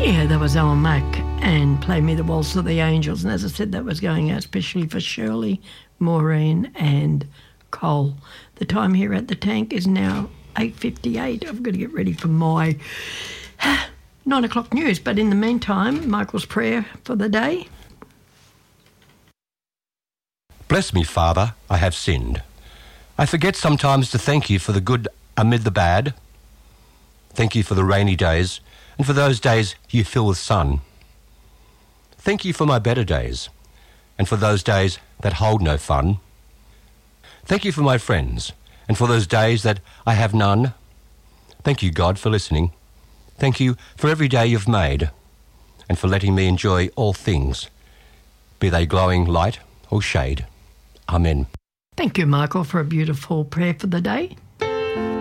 Yeah, that was Alan Mack and Play Me the Waltz of the Angels. And as I said, that was going out especially for Shirley, Maureen and Cole. The time here at the Tank is now 8:58. I've got to get ready for my 9 o'clock news. But in the meantime, Michael's prayer for the day. Bless me, Father, I have sinned. I forget sometimes to thank you for the good amid the bad. Thank you for the rainy days, and for those days you fill with sun. Thank you for my better days, and for those days that hold no fun. Thank you for my friends, and for those days that I have none. Thank you, God, for listening. Thank you for every day you've made, and for letting me enjoy all things, be they glowing light or shade. Amen. Thank you, Michael, for a beautiful prayer for the day.